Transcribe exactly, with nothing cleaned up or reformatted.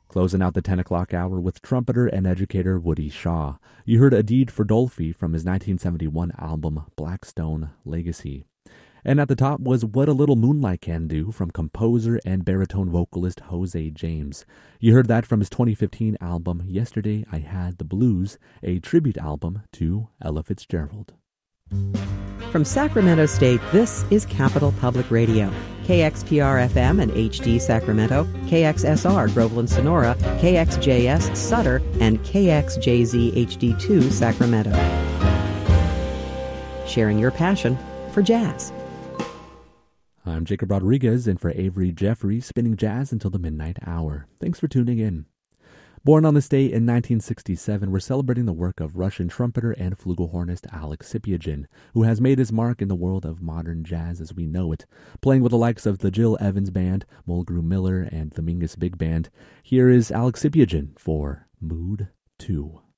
Closing out the ten o'clock hour with trumpeter and educator Woody Shaw. You heard A Deed for Dolphy from his nineteen seventy-one album Blackstone Legacy. And at the top was What a Little Moonlight Can Do from composer and baritone vocalist Jose James. You heard that from his twenty fifteen album Yesterday I Had the Blues, a tribute album to Ella Fitzgerald. From Sacramento State, this is Capital Public Radio. K X P R F M and H D Sacramento, K X S R Groveland Sonora, K X J S Sutter, and K X J Z H D two Sacramento. Sharing your passion for jazz. I'm Jacob Rodriguez, in for Avery Jeffrey, spinning jazz until the midnight hour. Thanks for tuning in. Born on this day in nineteen sixty-seven, we're celebrating the work of Russian trumpeter and flugelhornist Alex Sipiagin, who has made his mark in the world of modern jazz as we know it, playing with the likes of the Jill Evans Band, Mulgrew Miller, and the Mingus Big Band. Here is Alex Sipiagin for Mood two.